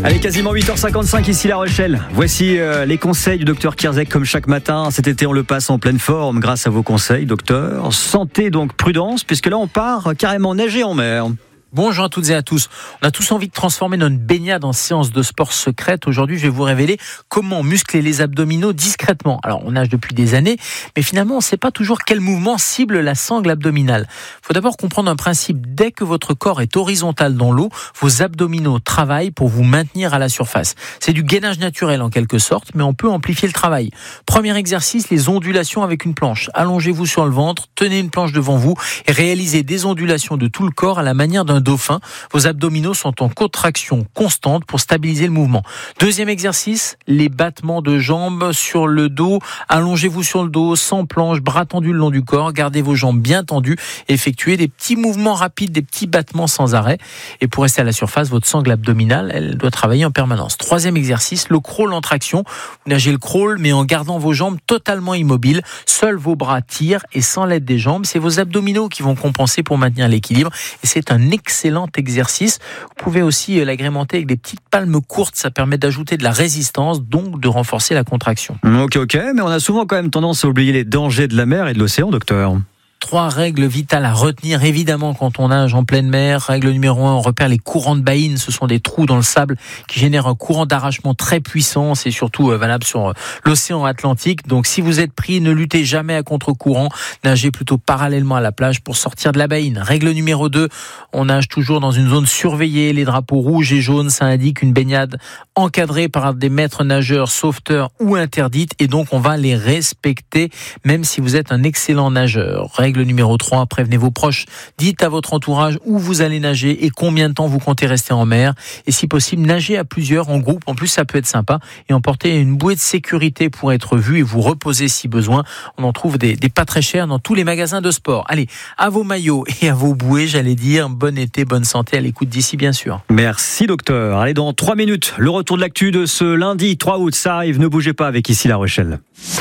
Allez, quasiment 8h55 ici La Rochelle. Voici les conseils du docteur Kierzek comme chaque matin. Cet été, on le passe en pleine forme grâce à vos conseils, docteur. Santé, donc prudence, puisque là, on part carrément nager en mer. Bonjour à toutes et à tous. On a tous envie de transformer notre baignade en séance de sport secrète. Aujourd'hui, je vais vous révéler comment muscler les abdominaux discrètement. Alors, on nage depuis des années, mais finalement, on ne sait pas toujours quel mouvement cible la sangle abdominale. Il faut d'abord comprendre un principe. Dès que votre corps est horizontal dans l'eau, vos abdominaux travaillent pour vous maintenir à la surface. C'est du gainage naturel en quelque sorte, mais on peut amplifier le travail. Premier exercice, les ondulations avec une planche. Allongez-vous sur le ventre, tenez une planche devant vous et réalisez des ondulations de tout le corps à la manière d'un dauphin. Vos abdominaux sont en contraction constante pour stabiliser le mouvement. Deuxième exercice, les battements de jambes sur le dos. Allongez-vous sur le dos, sans planche, bras tendus le long du corps. Gardez vos jambes bien tendues. Effectuez des petits mouvements rapides, des petits battements sans arrêt. Et pour rester à la surface, votre sangle abdominale, elle doit travailler en permanence. Troisième exercice, le crawl en traction. Vous nagez le crawl, mais en gardant vos jambes totalement immobiles. Seuls vos bras tirent et sans l'aide des jambes, c'est vos abdominaux qui vont compenser pour maintenir l'équilibre. Et c'est un excellent exercice. Vous pouvez aussi l'agrémenter avec des petites palmes courtes. Ça permet d'ajouter de la résistance, donc de renforcer la contraction. Ok, mais on a souvent quand même tendance à oublier les dangers de la mer et de l'océan, docteur. 3 règles vitales à retenir, évidemment, quand on nage en pleine mer. Règle numéro 1, on repère les courants de baïne. Ce sont des trous dans le sable qui génèrent un courant d'arrachement très puissant. C'est surtout valable sur l'océan Atlantique. Donc, si vous êtes pris, ne luttez jamais à contre-courant. Nagez plutôt parallèlement à la plage pour sortir de la baïne. Règle numéro 2, on nage toujours dans une zone surveillée. Les drapeaux rouges et jaunes, ça indique une baignade encadrée par des maîtres nageurs, sauveteurs ou interdite. Et donc, on va les respecter, même si vous êtes un excellent nageur. Règle numéro 3, prévenez vos proches. Dites à votre entourage où vous allez nager et combien de temps vous comptez rester en mer. Et si possible, nagez à plusieurs, en groupe. En plus, ça peut être sympa. Et emportez une bouée de sécurité pour être vu et vous reposer si besoin. On en trouve des pas très chers dans tous les magasins de sport. Allez, à vos maillots et à vos bouées, j'allais dire, bon été, bonne santé à l'écoute d'ici, bien sûr. Merci, docteur. Allez, dans 3 minutes, le retour de l'actu de ce lundi 3 août. Ça arrive, ne bougez pas avec ici La Rochelle.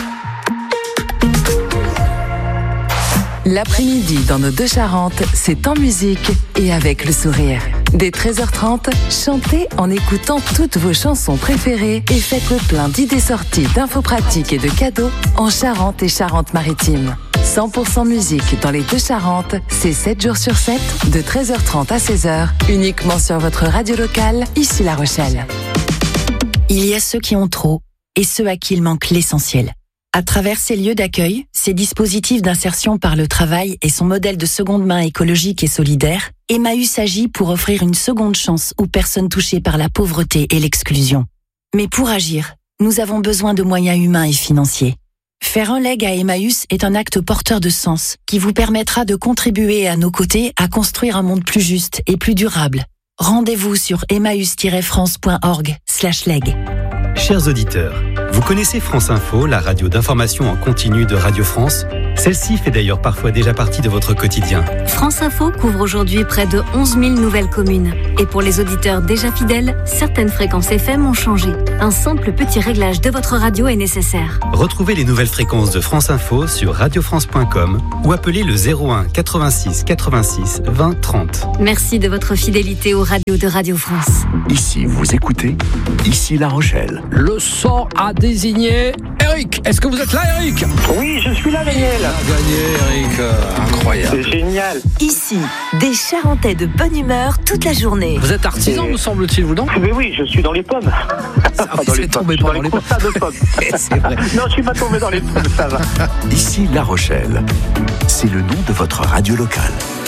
L'après-midi dans nos deux Charentes, c'est en musique et avec le sourire. Dès 13h30, chantez en écoutant toutes vos chansons préférées et faites le plein d'idées sorties, d'infos pratiques et de cadeaux en Charente et Charente-Maritime. 100% musique dans les deux Charentes, c'est 7 jours sur 7, de 13h30 à 16h, uniquement sur votre radio locale, ici La Rochelle. Il y a ceux qui ont trop et ceux à qui il manque l'essentiel. À travers ces lieux d'accueil, ces dispositifs d'insertion par le travail et son modèle de seconde main écologique et solidaire, Emmaüs agit pour offrir une seconde chance aux personnes touchées par la pauvreté et l'exclusion. Mais pour agir, nous avons besoin de moyens humains et financiers. Faire un leg à Emmaüs est un acte porteur de sens qui vous permettra de contribuer à nos côtés à construire un monde plus juste et plus durable. Rendez-vous sur emmaüs-france.org/leg. Chers auditeurs, vous connaissez France Info, la radio d'information en continu de Radio France ? Celle-ci fait d'ailleurs parfois déjà partie de votre quotidien. France Info couvre aujourd'hui près de 11 000 nouvelles communes. Et pour les auditeurs déjà fidèles, certaines fréquences FM ont changé. Un simple petit réglage de votre radio est nécessaire. Retrouvez les nouvelles fréquences de France Info sur radiofrance.com ou appelez le 01 86 86 20 30. Merci de votre fidélité aux radios de Radio France. Ici, vous écoutez, ici La Rochelle. Le sort a désigné Eric. Est-ce que vous êtes là, Eric ? Oui, je suis là, Daniel. Gagné, Eric. Incroyable. C'est génial. Ici, des Charentais de bonne humeur toute la journée. Vous êtes artisan, me semble-t-il, vous, non ? Mais oui, je suis dans les pommes. Vous êtes tombé pas dans les pommes. De pommes. C'est vrai. Non, je suis pas tombé dans les pommes, ça va. Ici La Rochelle. C'est le nom de votre radio locale.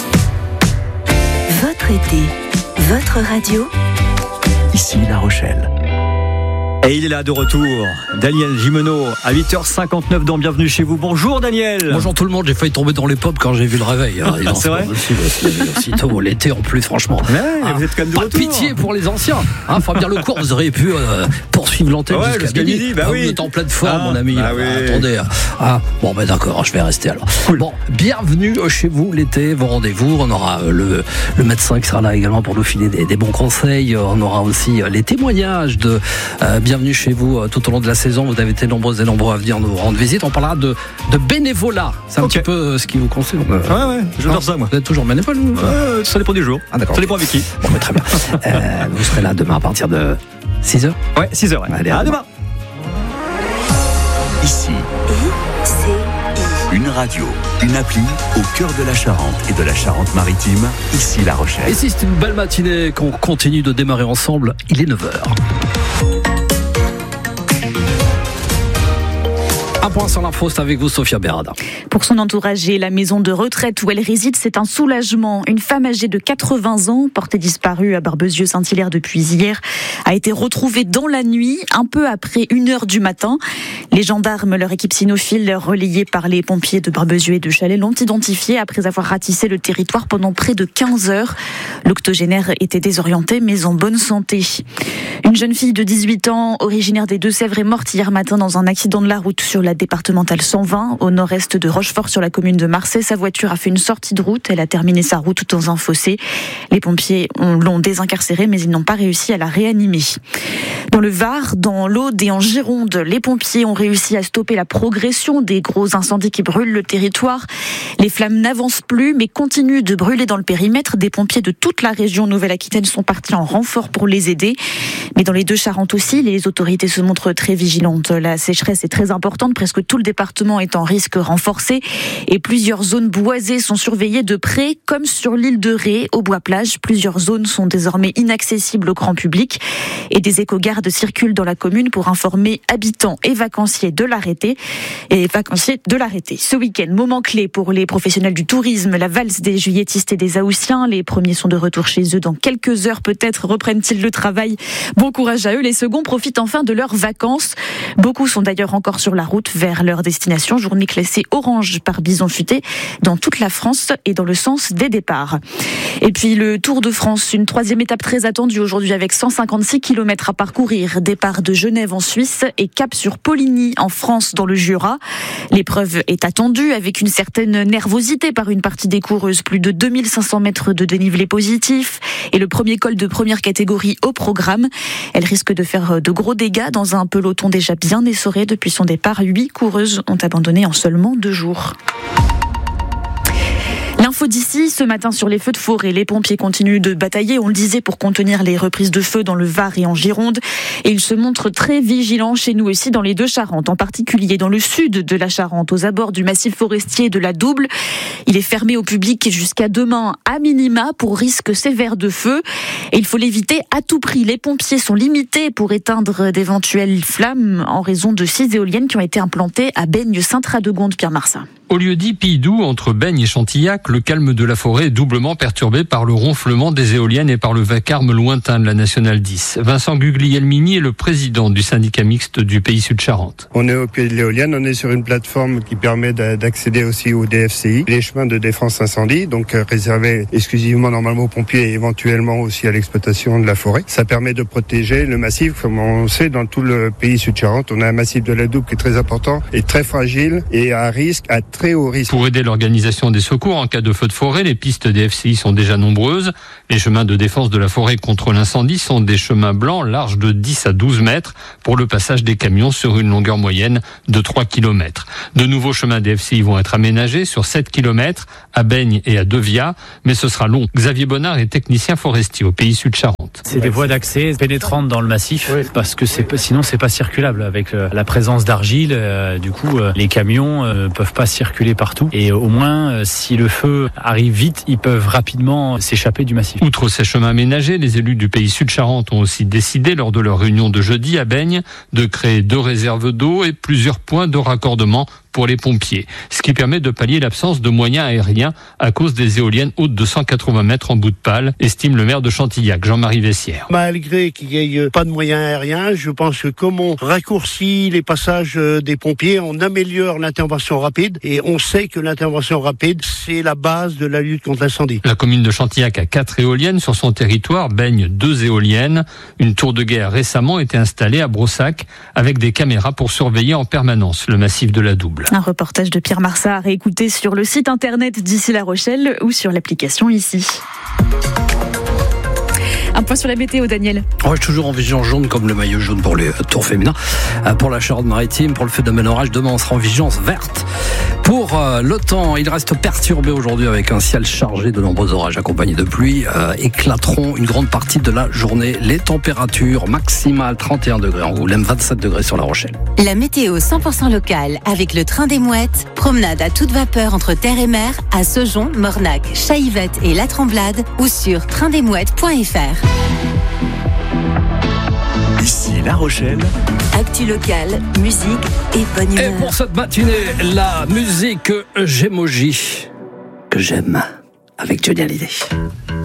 Votre été, votre radio. Ici La Rochelle. Et il est là de retour, Daniel Gimeno, à 8h59 dans Bienvenue chez vous. Bonjour Daniel. Bonjour tout le monde, j'ai failli tomber dans les pommes quand j'ai vu le réveil. C'est vrai ? Aussitôt l'été en plus, franchement. Ouais, vous êtes quand même de pas retour. de pitié pour les anciens. Fabien Lecourt, vous auriez pu poursuivre l'antenne jusqu'à midi. Bah oui. Vous êtes en pleine forme, mon ami. Oui. Attendez. Bon, d'accord, je vais rester alors. Cool. Bon, bienvenue chez vous l'été, vos rendez-vous. On aura le médecin qui sera là également pour nous filer des bons conseils. On aura aussi les témoignages de Bienvenue chez vous tout au long de la saison. Vous avez été nombreux et nombreux à venir nous rendre visite. On parlera de bénévolat. C'est un petit peu ce qui vous concerne. Ouais, j'adore ça, moi. Vous êtes toujours bénévole ou... Ça dépend du jour. Ah, d'accord. Ça dépend avec qui. Bon, très bien. Vous serez là demain à partir de 6h. Ouais, 6h. Ouais. Allez, à demain. Ici, une radio, une appli au cœur de la Charente et de la Charente-Maritime. Ici La Rochelle. Et si c'est une belle matinée qu'on continue de démarrer ensemble, il est 9h. Un point sur l'info, c'est avec vous, Sophia Berada. Pour son entourage et la maison de retraite où elle réside, c'est un soulagement. Une femme âgée de 80 ans, portée disparue à Barbezieux-Saint-Hilaire depuis hier, a été retrouvée dans la nuit, un peu après 1h du matin. Les gendarmes, leur équipe cynophile, relayée par les pompiers de Barbezieux et de Chalais, l'ont identifiée après avoir ratissé le territoire pendant près de 15 heures. L'octogénaire était désorientée, mais en bonne santé. Une jeune fille de 18 ans, originaire des Deux-Sèvres, est morte hier matin dans un accident de la route sur la départementale 120, au nord-est de Rochefort, sur la commune de Marseille. Sa voiture a fait une sortie de route. Elle a terminé sa route dans un fossé. Les pompiers l'ont désincarcérée, mais ils n'ont pas réussi à la réanimer. Dans le Var, dans l'Aude et en Gironde, les pompiers ont réussi à stopper la progression des gros incendies qui brûlent le territoire. Les flammes n'avancent plus, mais continuent de brûler dans le périmètre. Des pompiers de toute la région Nouvelle-Aquitaine sont partis en renfort pour les aider. Mais dans les Deux-Charentes aussi, les autorités se montrent très vigilantes. La sécheresse est très importante, presque tout le département est en risque renforcé et plusieurs zones boisées sont surveillées de près, comme sur l'île de Ré, au Bois-Plage. Plusieurs zones sont désormais inaccessibles au grand public et des éco-gardes circulent dans la commune pour informer habitants et vacanciers de l'arrêté. Ce week-end, moment clé pour les professionnels du tourisme, la valse des juilletistes et des Haussiens. Les premiers sont de retour chez eux dans quelques heures, peut-être reprennent-ils le travail. Bon courage à eux. Les seconds profitent enfin de leurs vacances. Beaucoup sont d'ailleurs encore sur la route vers leur destination. Journée classée orange par Bison Futé dans toute la France et dans le sens des départs. Et puis le Tour de France, une troisième étape très attendue aujourd'hui avec 156 km à parcourir. Départ de Genève en Suisse et cap sur Poligny en France dans le Jura. L'épreuve est attendue avec une certaine nervosité par une partie des coureuses. Plus de 2500 mètres de dénivelé positif et le premier col de première catégorie au programme. Elle risque de faire de gros dégâts dans un peloton déjà bien essoré. Depuis son départ, 8 coureuses ont abandonné en seulement 2 jours. L'info d'ici, ce matin sur les feux de forêt, les pompiers continuent de batailler, on le disait, pour contenir les reprises de feu dans le Var et en Gironde. Et ils se montrent très vigilants chez nous aussi dans les Deux-Charentes, en particulier dans le sud de la Charente, aux abords du massif forestier de la Double. Il est fermé au public jusqu'à demain à minima pour risque sévère de feu. Et il faut l'éviter à tout prix. Les pompiers sont limités pour éteindre d'éventuelles flammes en raison de 6 éoliennes qui ont été implantées à Baigne-Saint-Radegonde, Pierre Marsat. Au lieu-dit Pidou, entre Baigne et Chantillac, le calme de la forêt est doublement perturbé par le ronflement des éoliennes et par le vacarme lointain de la Nationale 10. Vincent Guglielmini est le président du syndicat mixte du Pays Sud-Charente. On est au pied de l'éolienne, on est sur une plateforme qui permet d'accéder aussi au DFCI, les chemins de défense incendie, donc réservés exclusivement normalement aux pompiers et éventuellement aussi à l'exploitation de la forêt. Ça permet de protéger le massif, comme on sait dans tout le Pays Sud-Charente. On a un massif de la Double qui est très important et très fragile et à risque, à très haut risque. Pour aider l'organisation des secours en cas de feu de forêt, les pistes DFCI sont déjà nombreuses. Les chemins de défense de la forêt contre l'incendie sont des chemins blancs larges de 10 à 12 mètres pour le passage des camions sur une longueur moyenne de 3 km. De nouveaux chemins DFCI vont être aménagés sur 7 km à Baigne et à Devia, mais ce sera long. Xavier Bonnard est technicien forestier au Pays Sud-Charente. C'est des voies d'accès pénétrantes dans le massif parce que sinon c'est pas circulable avec la présence d'argile. Du coup, les camions peuvent pas circuler partout et au moins si le feu arrive vite, ils peuvent rapidement s'échapper du massif. Outre ces chemins aménagés, les élus du Pays Sud-Charente ont aussi décidé lors de leur réunion de jeudi à Baigne de créer 2 réserves d'eau et plusieurs points de raccordement pour les pompiers, ce qui permet de pallier l'absence de moyens aériens à cause des éoliennes hautes de 180 mètres en bout de pale, estime le maire de Chantillac, Jean-Marie Vessière. Malgré qu'il n'y ait pas de moyens aériens, je pense que comme on raccourcit les passages des pompiers, on améliore l'intervention rapide et on sait que l'intervention rapide, c'est la base de la lutte contre l'incendie. La commune de Chantillac a 4 éoliennes sur son territoire, Baigne 2 éoliennes. Une tour de guet a récemment été installée à Brossac avec des caméras pour surveiller en permanence le massif de la Double. Un reportage de Pierre Marsat à réécouter sur le site internet d'Ici La Rochelle ou sur l'application Ici. Un point sur la météo, Daniel. Je suis toujours en vigilance jaune comme le maillot jaune pour les tours féminins. Pour la Charente-Maritime, pour le phénomène orage, demain on sera en vigilance verte. Pour le temps, il reste perturbé aujourd'hui avec un ciel chargé de nombreux orages accompagnés de pluie éclateront une grande partie de la journée. Les températures maximales 31 degrés en Angoulême, 27 degrés sur La Rochelle. La météo 100% locale avec le train des Mouettes. Promenade à toute vapeur entre terre et mer à Saujon, Mornac, Chaillevette et La Tremblade ou sur traindesmouettes.fr. Ici La Rochelle. Actu locale, musique et bonne humeur. Et pour cette matinée, la musique Gémoji que j'aime avec Johnny Hallyday.